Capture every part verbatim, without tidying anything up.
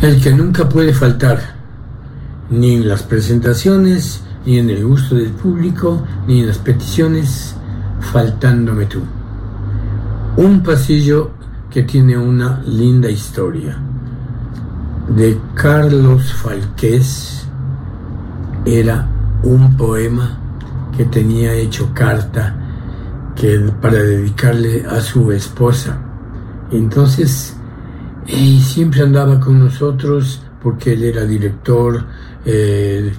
El que nunca puede faltar, ni en las presentaciones, ni en el gusto del público, ni en las peticiones, faltándome tú. Un pasillo que tiene una linda historia. De Carlos Falqués, era un poema que tenía hecho carta que para dedicarle a su esposa. Entonces, y siempre andaba con nosotros porque él era director eh,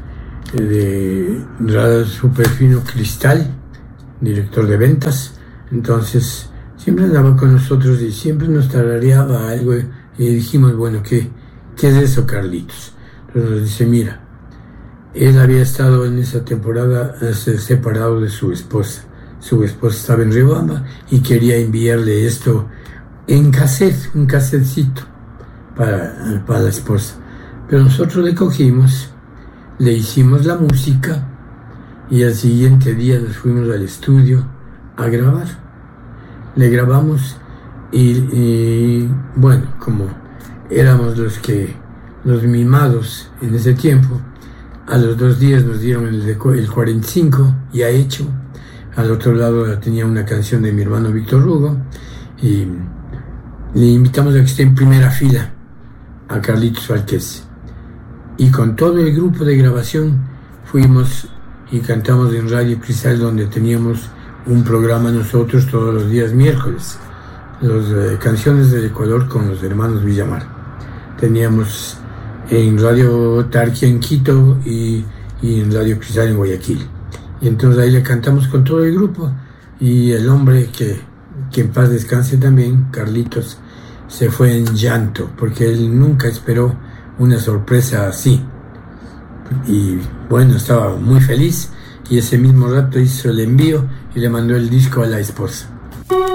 de Radio Superfino Cristal, director de ventas. Entonces siempre andaba con nosotros y siempre nos tarareaba algo y dijimos, bueno, ¿qué, qué es eso, Carlitos? Entonces nos dice, mira, él había estado en esa temporada separado de su esposa. Su esposa estaba en Riobamba y quería enviarle esto en cassette, un cassetcito para, para la esposa. Pero nosotros le cogimos, le hicimos la música y al siguiente día nos fuimos al estudio a grabar. Le grabamos y, y bueno, como éramos los que los mimados en ese tiempo, a los dos días nos dieron el, el cuarenta y cinco ya hecho. Al otro lado tenía una canción de mi hermano Víctor Hugo y le invitamos a que esté en primera fila a Carlitos Falqués. Y con todo el grupo de grabación fuimos y cantamos en Radio Cristal, donde teníamos un programa nosotros todos los días miércoles, las eh, canciones del Ecuador con los hermanos Villamar. Teníamos en Radio Tarquia en Quito y, y en Radio Cristal en Guayaquil. Y entonces ahí le cantamos con todo el grupo. Y el hombre que, que en paz descanse también, Carlitos, se fue en llanto, porque él nunca esperó una sorpresa así. Y bueno, estaba muy feliz y ese mismo rato hizo el envío y le mandó el disco a la esposa.